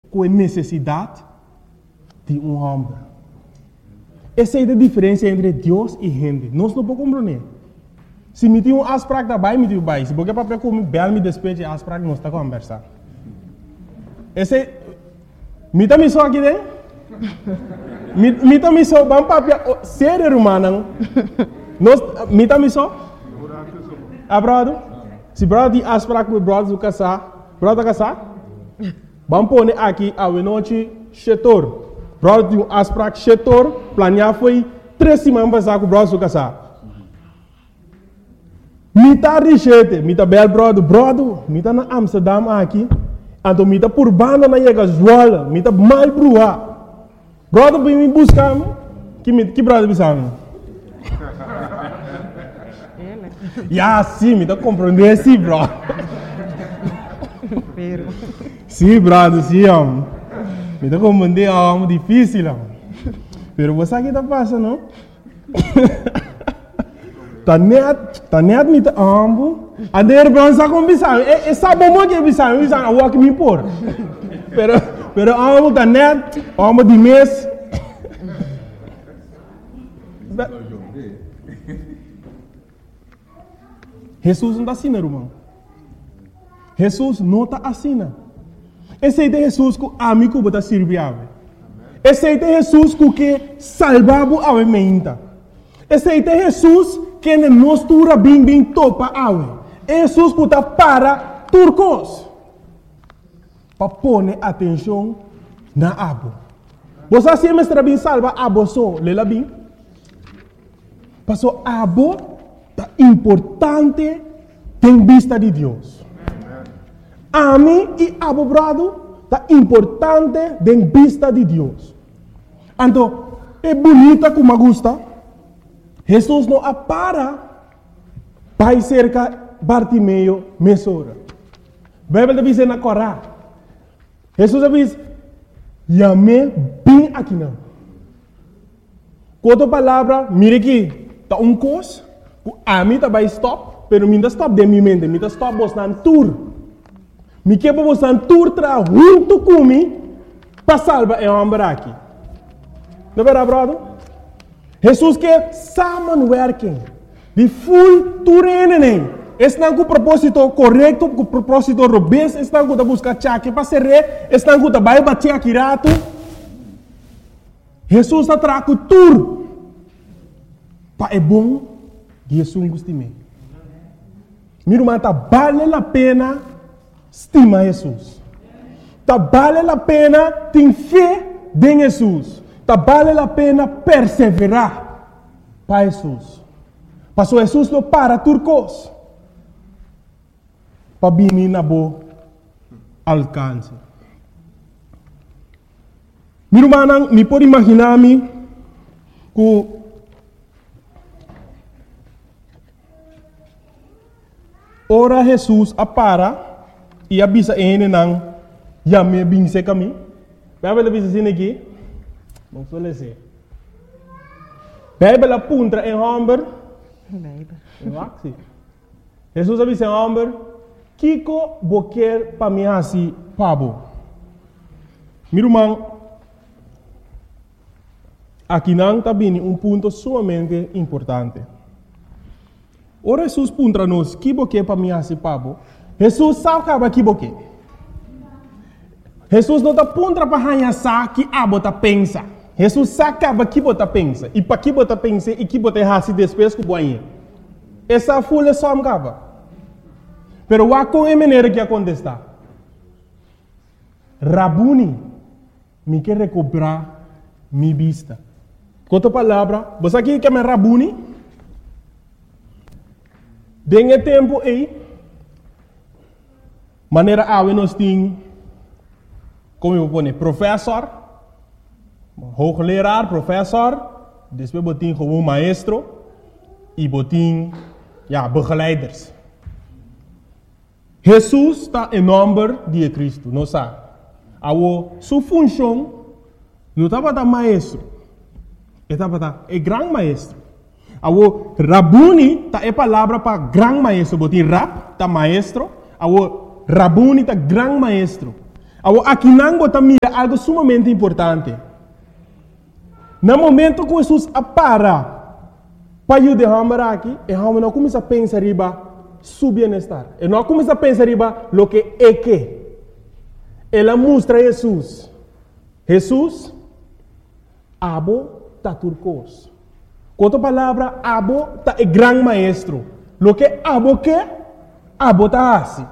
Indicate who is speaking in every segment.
Speaker 1: com a necessidade de um homem. Essa é a diferença entre Deus e gente. Nós não podemos compreender. Se me tem um asprac da bai, me tem o bai. Se porque papel como bel me despeje asprac, nós está conversando. Esse me tá me só aqui dentro. Me tá me só bam papel ser humano. Nós me tá me só. Abrado. Se brother de asprac com brother do casar, brother casar. Vamos pôr aqui a noite chetor. Brother de um asprac chetor, planear foi 3 semanas passar com o brother do casar. Me tá richete, me tá bel brother, me tá na Amsterdam aqui, então me tá por banda na Yega Zola, me tá mal brua. Brother vem me buscar, que brother bisamo? Ya, sim, me tá compreendendo sim, bro. Sim, brother, sim, me tá compreendendo, é algo difícil, pero você aqui tá passando, não? Tá net me tá ambo. A der bronza com bisão. É sabe como que bisão a walk me por. Pero ambo tá net, ambo de mês. Jesus não está assim, irmão. Jesus não está assim. Esse é Jesus que amigo bota servir. Esse é Jesus que salvava a mente. Esse é Jesus que nos tura bem topa awe. Jesus que está para turcos. Para pôr atenção na abo. Você sempre está bem salva abo só, lela bem. Passou abo é importante em vista de Deus. A mim e abo brado é importante em vista de Deus. Então, é bonita como gusta. Jesus não para para cerca Bartimeu mesora. A Bíblia diz na Corá. Jesus diz, "Yame bem aqui não." Quando a palavra, mire aqui, tá coisa, a mim tá vai stop, pero mim tá stop de minha mente, mim tá stop bostando tour. Me quer bostando tour tra junto comigo para salvar o homem aqui. Não é verdade, brother? Jesus quer samenwerking. De full turenen. Estão com o propósito correto, com o propósito robusto, estão com a buscar chaque para ser rei, estão com a vai bater aqui rato. Jesus está trazendo tudo. Para é bom, Jesus gosta de Meu irmão, vale a pena estimar Jesus. Vale a pena ter fé em Jesus. Vale a pena perseverar para Jesus. Pastor Jesus não para turcos. Para vir na boa alcance. Meu irmão, me pode imaginar-me que ora Jesus para e avisa ele não já me binse caminho. Vai ver avisa assim aqui. Não suele ser. Bíblia apunta em homem. Jesus avisa em homem. Kiko boquer para mim assim, pabo. Meu irmão, aqui não está bem ponto sumamente importante. Ora Jesus puntra nos, que boquer para mim assim, pabo. Jesus sabe que boquer. Jesus não está puntra para ranhar que a bota pensa. Jesus sabe que bota pensa. E para que bota pensa e que bota raci despes com boinha. Essa folha só me acaba. Pero o com é maneira que acontece. Rabuni, me quer recuperar minha vista. Com outra palavra, você aqui quer me Rabuni? Dengue tempo aí, maneira a nós tem, como eu vou dizer, professor, hoogleraar, professor, depois botin como maestro e botin, begeleiders. Jesus está em nome de Cristo, não sabe? A sua função não estava para maestro, estava para grande maestro. A Rabuni está é palavra para grande maestro, botin rab está maestro, a Rabuni está grande maestro. Aqui não bota mira algo sumamente importante. No momento que Jesus para ajudar aqui, e não começa a pensar riba su bem-estar. E não começa a pensar riba lo que é que. Ela mostra Jesus. Jesus, abo ta turcos. Quanto palavra abo ta é grande maestro. Lo que abo que, abo ta assim.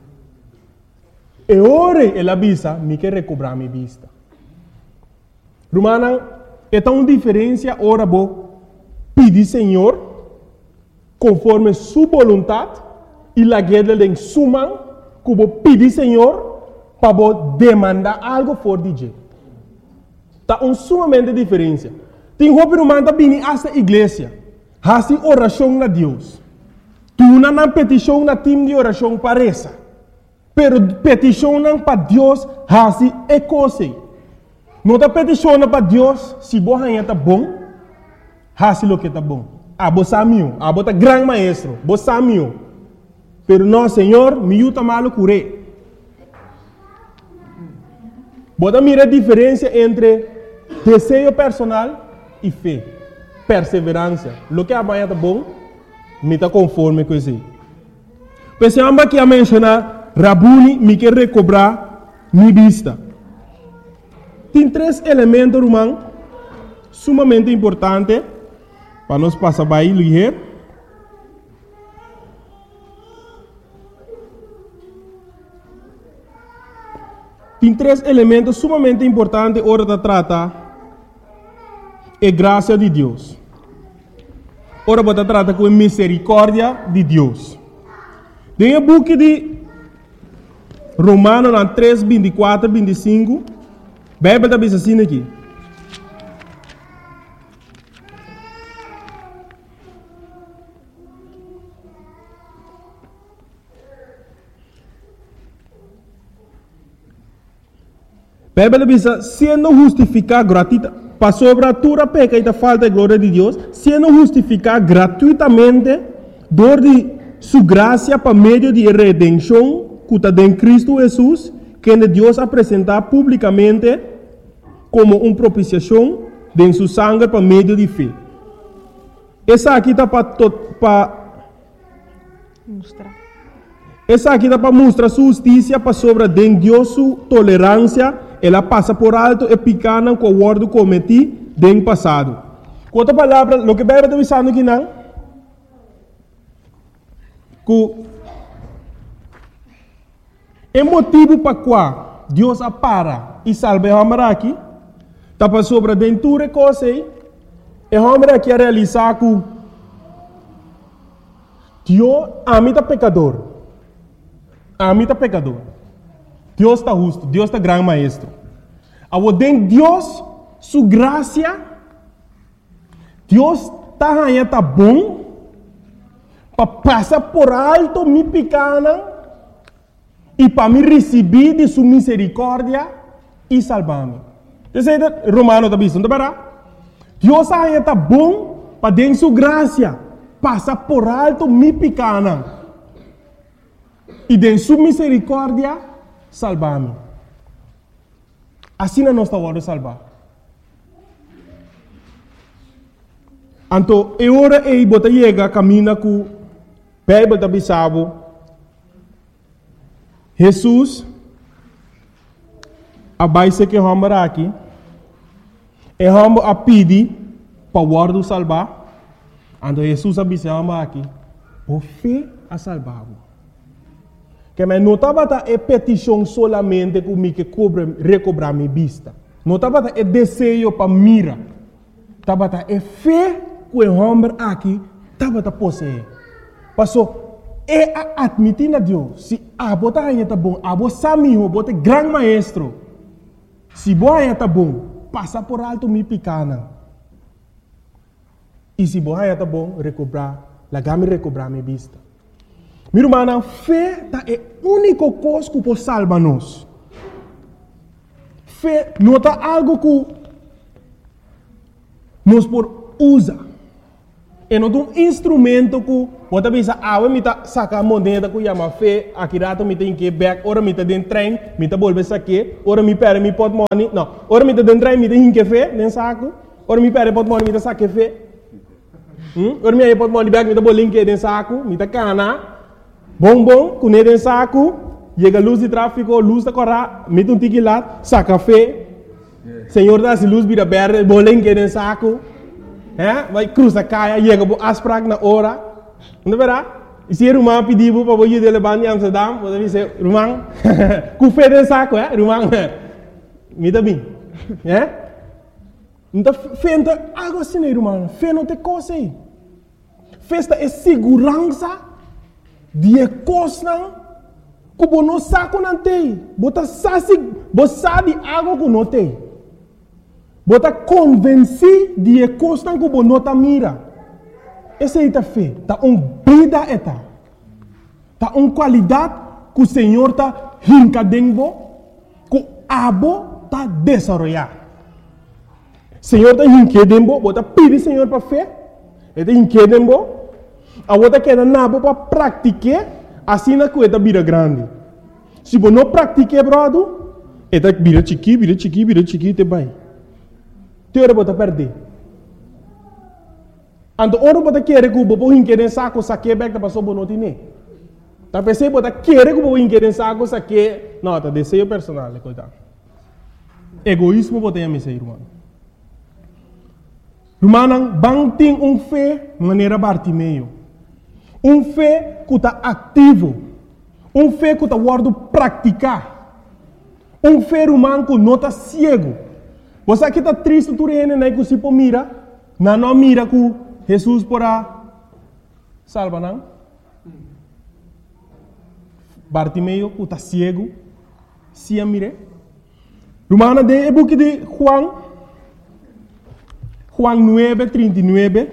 Speaker 1: E ora ela avisa, me quer recobrar minha vista. Romana, é tão diferença ora bo pedir Senhor conforme sua vontade e la guerra de suma que bo pedir Senhor para bo demandar algo for de. Tá sumamente diferença. Tem roupa romana bini essa igreja, hasi oração na Deus. Tu não petição na time de oração parece. Pero peticionam para Deus, hasi é coisa. Não está peticionando para Deus, se você está bom, hasi lo que está bom. Você sabe, você é grande maestro, você sabe. Pero não, Senhor, me ajuda malo curé. Você mira a diferença entre desejo personal e fé, perseverança. Lo que amanhã está bom, me está conforme com isso. Pensamos aqui a mencionar Rabuni me quer recobrar minha vista. Tem 3 elementos, irmão, sumamente importantes para nós passar bem ligeiro. Tem 3 elementos sumamente importantes hora de tratar a graça de Deus. Ora você trata com a misericórdia de Deus. Tem o book de Romanos 3, 24, 25. A Bíblia está dizendo assim aqui. A Bíblia diz, sendo justificado gratuitamente, para sobre a tua peca e da falta de glória de Deus, sendo justificado gratuitamente, dor de sua graça para meio de redenção, que está em Cristo Jesus, que Deus apresentar publicamente como uma propiciação de sua sangue para meio de fé. Essa aqui está para mostrar. Essa aqui está para mostrar sua justiça para sobre de Deus sua tolerância. Ela passa por alto e picana com o ordo cometido no passado. Com outra palavra, o que a Bíblia está dizendo aqui não? Que o motivo para qual Deus para e salva o homem aqui, está para sobre dentro de coisa e o homem aqui a realizar que Deus ama o pecador. Ama o pecador. Deus está justo, Deus está grande maestro. Ao dentro Deus, sua graça, Deus está bom para passar por alto minha pequena e para me receber de sua misericórdia e salvar-me. Você Romano está dizendo, Deus está bom para dentro sua graça passar por alto minha pequena e de sua misericórdia salvar-me. Assim não está hora de salvar. Então, é hora de você chegar, caminha com a Bíblia da Bissau. Jesus, a base que vamos aqui, é vamos a pedir para o guarda salvar. Então, Jesus a Bissau aqui, por fé a salvar. Que me não estava a petição solamente comigo que recobrar minha vista. Não estava a desejo para mira. Estava a fé que o homem aqui estava a possuir. Passou, é admitir a Deus. Se a bota aí está bom, a bota sabe, a bota é grande maestro. Se a boa está bom, passa por alto minha pequena. E se a boa está bom, recobrar, recobrar minha vista. Meu irmão, fé é a única coisa que pode salvar-nos. Fé não é algo que nos por usar. E não um instrumento que você pensa, me tá sacar a moneda que chama fé, aqui rato me tem que back, ora me tá dentro trem, me tá volver saque, ora me perde me pot money, não, ora me tá dentro trem, me tem que fé, nem saco, ora me perde pot money, me tá saque fé, ora me aí pot money back, me tá bolinho que dentro saco, me tá cana, bom, com ele dentro saco, chega luz de tráfico, luz da corra, me tá um tiki lá, saca fé, senhor dá se luz vira verde, bolinho que dentro saco. Vai cruza caia, chega as pragas na hora. Não é verdade? E se o irmão pediu para você ir levar em Amsterdam, você diz, irmão, com fé de saco, irmão, me dá bem. Então, fé não é algo assim, irmão. Fé não tem coisa aí. Festa é segurança de coisa que você não sabe não tem. Você sabe algo que não tem. Você convence de coisa que você não mira. Essa é a fé. Está uma vida. Está uma qualidade que o Senhor está rincadendo, que o abo está desenvolvendo. O Senhor está rincadendo, você pede ao Senhor para fé. Ele está rincadendo, você quer nabo para praticar, assim na coisa vira grande. Se você não pratica, brother, ele vira chiqui, te vai. Teora bota perder. Ando ora bota querer que o bobo inquérem saco saque back da passou bonotine. Tá pensei bota querer que o bobo inquérem saco saque, não, tá desejo personal, coitado. Egoísmo bota a missa, irmão. Irmão, bang tem fé maneira Bartimeu. Fé que tá ativo. Fé que tá guardo praticar. Fé irmão que não tá cego. Você aqui está triste, tu né, que se mira, não mira que Jesus porá salva, não? Bartimeu, que está cego, se a mire. Romana de book de Juan 9:39.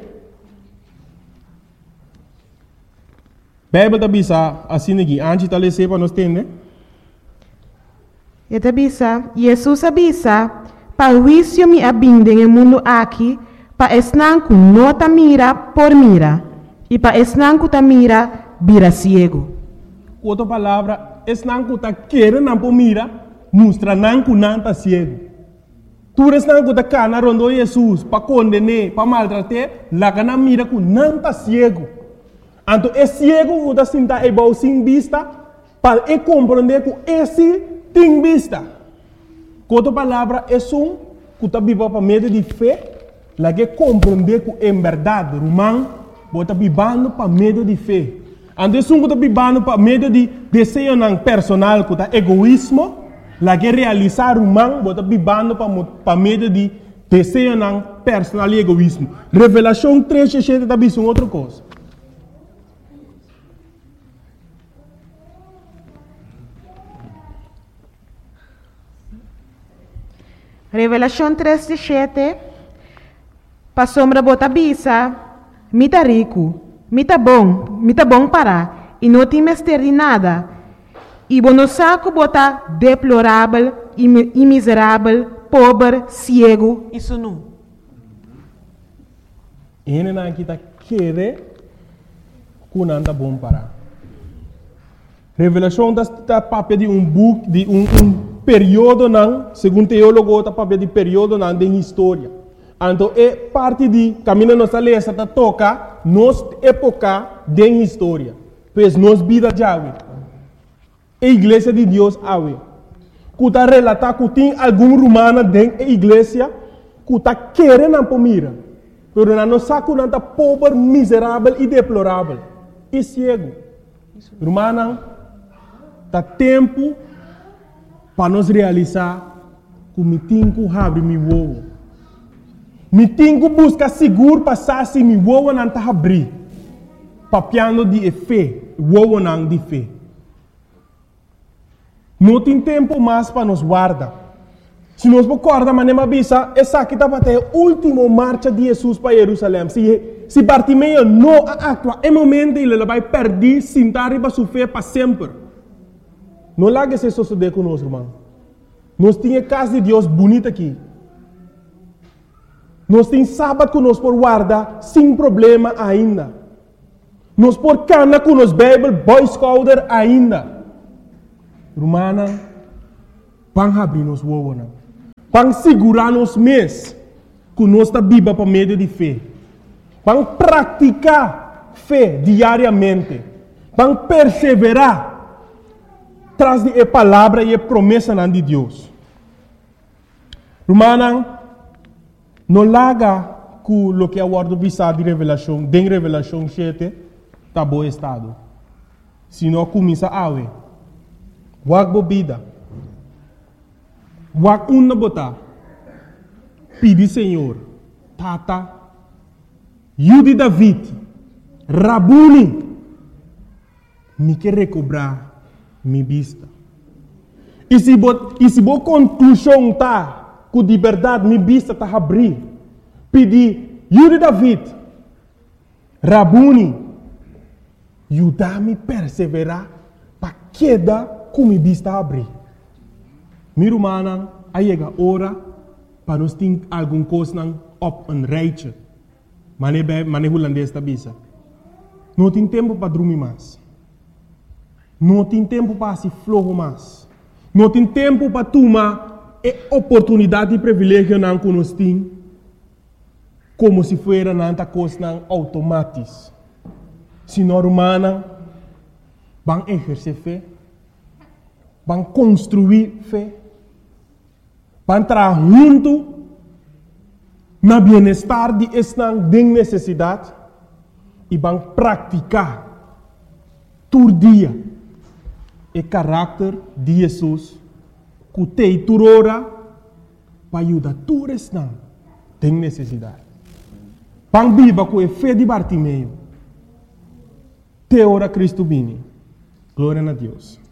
Speaker 1: Bíblia está bisa assim aqui, antes de ler para nós entender.
Speaker 2: E está bisa, Jesus avisa. Para o juízo me abinde no mundo aqui, para esnanco não ta mira por mira, e para esnanco ta mira, vira ciego.
Speaker 1: Outra palavra, esnanco ta querer não por mira, mostra nanco não ta ciego. Tu esnanco ta cana rondo Jesus, para condenar, para maltratar, lá que não mira com não ta ciego. Então, é ciego que ta sinta igual sem vista, para compreender que esse tem vista. Outra palavra é que está vivo para meio de fé, lá que compreender que é verdade, irmão, está vivendo para meio de fé. Antes que está vivendo para meio de desejo personal, que está egoísmo, lá que realizar irmão, está vivendo para meio de desejo personal e egoísmo. Revelação 3, está vivendo outra coisa.
Speaker 2: Revelação 3:7. Para sombra bota bisa, mita rico, mita bom para, e não tem mestre de nada. E bono saco bota deplorável e miserável, pobre, cego e sunu.
Speaker 1: Ele não está querer que não está bom para. Revelação está papel de book, de período não, segundo teólogo, está papel de período não de história. Então, é parte de caminho nossa lesa está toca nos época de história. Pois nos vida de ave. A igreja de Deus ave. Que está relatar que tem algum romano dentro da igreja que está querendo para mira. Pero não sabe que não está pobre, miserável e deplorável. E cego. Romano, está tempo para nós realizar que me tenho que abrir meu ovo. Me tenho que buscar seguro passar se meu ovo não está abrir. Papiando de fé, o ovo não de fé. Não tem tempo mais para nos guardar. Se nós recordamos, mas nem bisa, essa aqui está para a última marcha de Jesus para Jerusalém. Se Bartimeu não atua, é momento ele vai perder, sentar e vai sofrer para sempre. Não lá que se suceder conosco, irmão. Nós tínhamos casa de Deus bonita aqui. Nós temos sábado que nós por guardar sem problema ainda. Nós por cana com nos Bible Boy Scouter ainda. Romana, vão abrir nos wawona. Vão segurar nos mês que nós está viva para meio de fé. Vão praticar fé diariamente. Vão perseverar tras de a palavra e a promessa de Deus. Romana, não larga com o que é o ordem de revelação, de revelação 7, está bom estado. Se não começa a ver, wag bobida, wag uma botar, pedi Senhor, Tata, Yudi David, Rabuni, me quer recobrar minha vista. E se boa conclusão tá, com de verdade minha vista está a abrir, pedi Yudi David, Rabuni, ajudar-me a perseverar para queda com minha vista a abrir. Minha irmã, aí chega a hora para nós ter alguma coisa op een rijtje. Mane holandês da bisa. Não tem tempo para dormir mais. Não tem tempo para se flojo mais. Não tem tempo para tomar a oportunidade e privilégio que nós temos como se fosse uma coisa automática. Se não humana, vão exercer fé, vão construir fé, vão trabalhar junto no bem-estar de esta necessidade e vão praticar todo dia o caráter de Jesus que tem turora para ajudar todos esta tem necessidade. Vão viver com a fé de Bartimeu. Te ora Cristo bene. Glória a Deus.